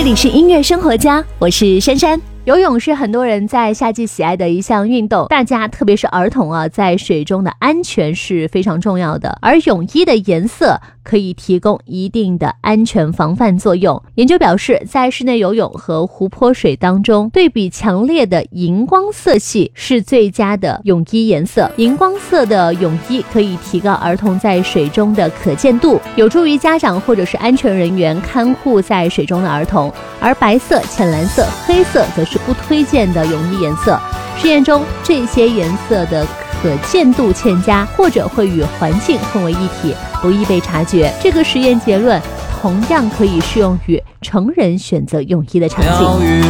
里是音乐生活家，我是珊珊。游泳是很多人在夏季喜爱的一项运动，大家特别是儿童在水中的安全是非常重要的，而泳衣的颜色可以提供一定的安全防范作用。研究表示，在室内游泳和湖泊水当中，对比强烈的荧光色系是最佳的泳衣颜色。荧光色的泳衣可以提高儿童在水中的可见度，有助于家长或者是安全人员看护在水中的儿童。而白色、浅蓝色、黑色则是不推荐的泳衣颜色。实验中，这些颜色的可见度欠佳，或者会与环境混为一体，不易被察觉。这个实验结论同样可以适用于成人选择泳衣的场景。